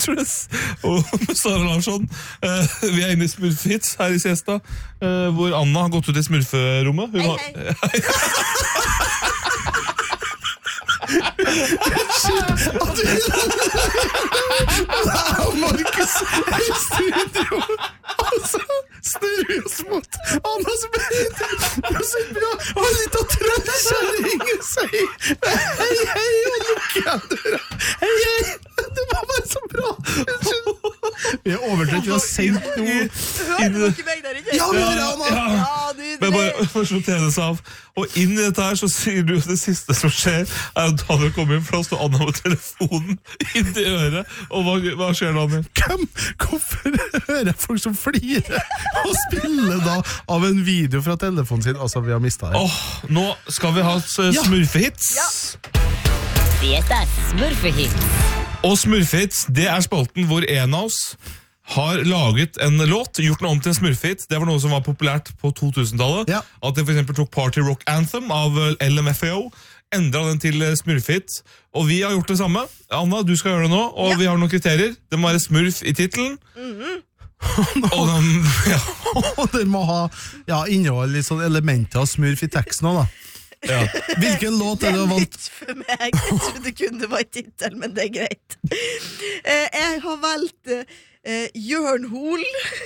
Waitress og Sara Larsson. Vi inne I Smurfhits her I Siesta, hvor Anna har gått ut I smurferommet. Hei. Markus I studio altså snurrer oss mot Anna som så bra og litt av trøllkjæring og sier hei og lukker igjen døra hei det var bare så bra vi overtrett vi har sendt noe Hører dere meg der ikke? Ja, vi hører Anna Men bare først å tjene seg av og inn I dette her så sier du det siste som skjer at Daniel kommer inn for å stå Anna med telefonen inn I øret og hva skjer Daniel? Hvorfor hører jeg folk som flirer og spiller da av en video fra telefonen sin altså vi har mistet det Nå skal vi ha smurfehits Siestas smurfehits Og smurfehits, det spalten hvor en av oss har laget en låt, gjort den om til en smurfehit. Det var noe som var populært på 2000-tallet. Ja. At det for eksempel tok Party Rock Anthem av LMFAO, endret den til smurfehit. Og vi har gjort det samme. Anna, du skal gjøre det nå, og vi har noen kriterier. Det må være smurf I titlen. Og den må ha innhold litt sånn elementer av smurf I teksten også da Hvilken låt det du har valgt? For meg, jeg trodde kun det var I titel, men det greit Jeg har valgt Jørn Hol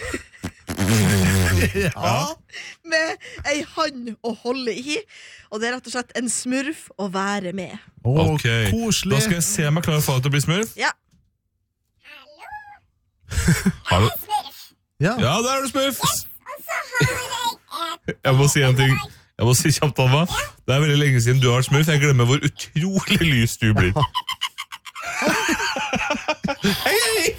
med ei hand å holde I og det rett og slett en smurf å være med Ok, koselig da skal jeg se meg klar for at det blir smurf. Ja Hallo? Ja, Ja, der du smurf! Jeg må si en ting. Jeg må si kjapt, Anna. Det veldig lenge siden du har vært smurf. Jeg glemmer hvor utrolig lys du blir. Hei!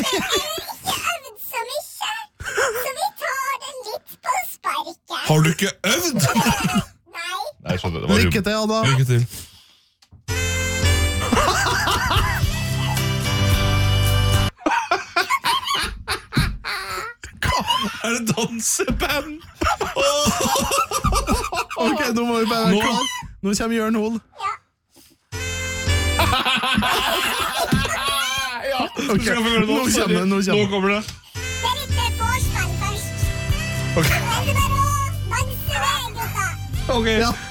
Har du ikke øvd? Nei, skjønner det. Lykke til, Anna Lykke til. Det danseband? Ok, nå må vi bare være klar Nå kommer Jørn Hol Ok, nå kommer det Ok, Danse deg, gutta! ok Ja